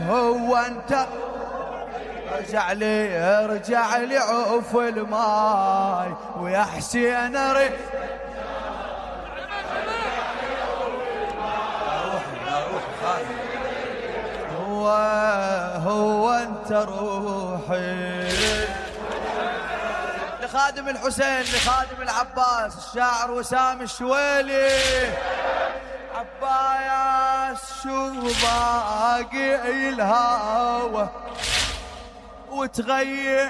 هو انت ارجع لي عوف الماي ويا حسين هو انت روحي. لخادم الحسين، لخادم العباس، الشاعر وسام الشويلي. عباس شو باقي الهوى وتغير